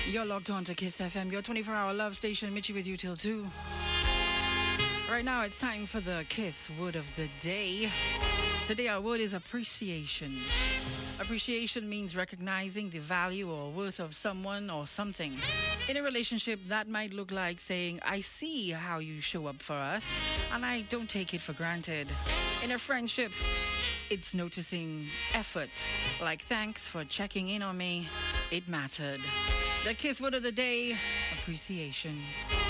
You're logged on to Kiss FM, your 24-hour love station. Mitchie with you till 2. Right now, it's time for the Kiss Word of the Day. Today, our word is appreciation. Appreciation means recognizing the value or worth of someone or something. In a relationship, that might look like saying, I see how you show up for us, and I don't take it for granted. In a friendship, it's noticing effort, like thanks for checking in on me. It mattered. The Kiss Word of the Day, appreciation.